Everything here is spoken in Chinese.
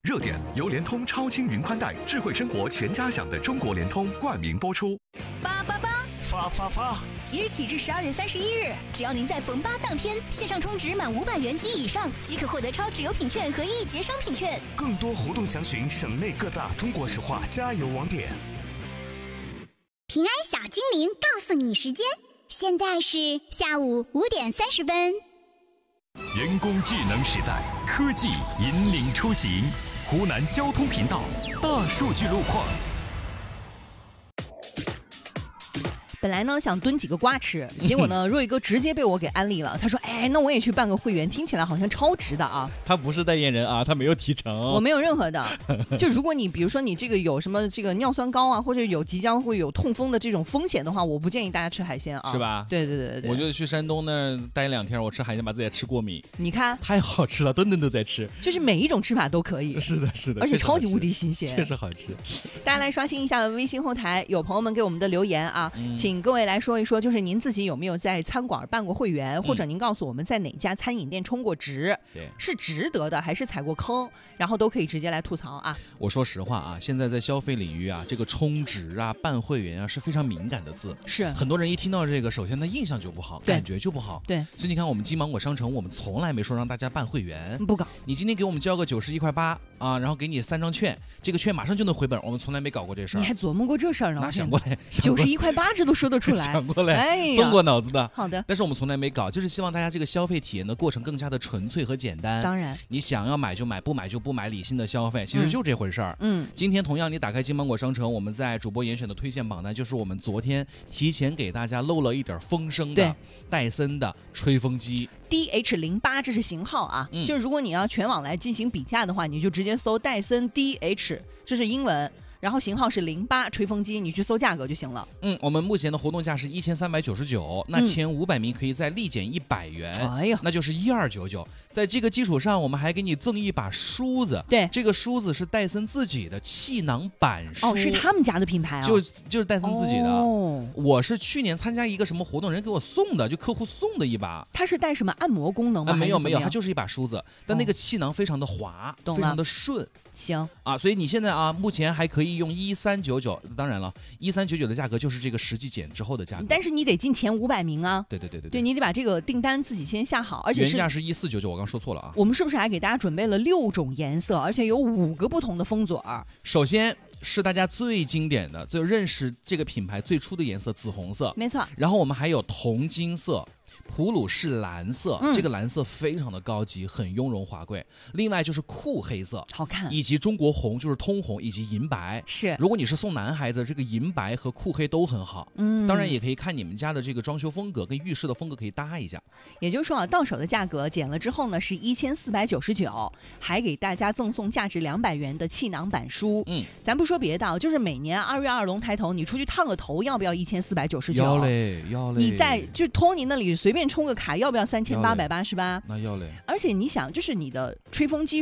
热点由联通超轻云宽带，智慧生活全家享的中国联通冠名播出。 发！ 即日起至12月31日，只要您在逢8当天线上充值满500元及以上，即可获得超值优品券和1节商品券。 更多活动详询省内各大中国石化加油网点。 平安小精灵告诉你时间，现在是下午5点30分。 人工智能时代，科技引领出行。湖南交通频道大数据路况。 本来呢想蹲几个瓜吃，结果呢若一哥直接被我给安利了。他说：“哎，那我也去办个会员，听起来好像超值的啊。” 他不是代言人啊，他没有提成。 我没有任何的。就如果你比如说你这个有什么这个尿酸高啊，或者有即将会有痛风的这种风险的话，我不建议大家吃海鲜啊， 是吧？ 对。 我就去山东那儿待2天，我吃海鲜把自己吃过敏。 你看， 太好吃了，顿顿都在吃。 就是每一种吃法都可以。 是的， 而且超级无敌新鲜， 确实好吃。 大家来刷新一下微信后台，有朋友们给我们的留言啊，请各位来说一说，就是您自己有没有在餐馆办过会员，或者您告诉我们在哪家餐饮店充过值，是值得的还是踩过坑，然后都可以直接来吐槽啊。 我说实话啊，现在在消费领域啊，这个充值啊、办会员啊是非常敏感的字，是很多人一听到这个，首先的印象就不好，感觉就不好。对，所以你看我们金芒果商城，我们从来没说让大家办会员，不搞。你今天给我们交个91块8啊，然后给你3张券，这个券马上就能回本，我们从来没搞过这事儿。 你还琢磨过这事儿呢？ 哪想过来 ？91块8这都说得出来， 想过来， 哎呀， 动过脑子的。 好的， 但是我们从来没搞，就是希望大家这个消费体验的过程更加的纯粹和简单。 当然， 你想要买就买，不买就不买，理性的消费，其实就这回事儿。今天同样你打开金芒果商城，我们在主播严选的推荐榜单，就是我们昨天提前给大家漏了一点风声的戴森的吹风机。 DH08 这是型号啊，就是如果你要全网来进行比价的话，你就直接搜戴森 DH， 这是英文。然后型号是08吹风机，你去搜价格就行了。 我们目前的活动价是1399，那前500名可以再立减100元，哎呀，那就是1299。在这个基础上，我们还给你赠一把梳子。对，这个梳子是戴森自己的气囊板梳。 是他们家的品牌啊， 就是戴森自己的。我是去年参加一个什么活动，人给我送的，就客户送的一把。 它是带什么按摩功能吗？ 没有，它就是一把梳子，但那个气囊非常的滑，非常的顺。 行啊， 所以你现在啊，目前还可以用1399，当然了，1399的价格就是这个实际减之后的价格。 但是你得进前500名啊。 对， 你得把这个订单自己先下好，而且原价是1499，我刚说错了啊。 我们是不是还给大家准备了6种颜色，而且有5个不同的封嘴儿？ 首先是大家最经典的、最认识这个品牌最初的颜色紫红色， 没错。 然后我们还有铜金色。普鲁士蓝色，这个蓝色非常的高级，很雍容华贵。另外就是酷黑色， 好看， 以及中国红，就是通红，以及银白。是，如果你是送男孩子，这个银白和酷黑都很好。当然也可以看你们家的这个装修风格跟浴室的风格可以搭一下。 也就是说啊，到手的价格减了之后呢是1499，还给大家赠送价值200元的气囊板梳。咱不说别的，就是每年2月2龙抬头，你出去烫个头要不要1499？ 要嘞。 你在就托尼那里随便充个卡，要不要3888是吧？ 那要嘞。 而且你想，就是你的吹风机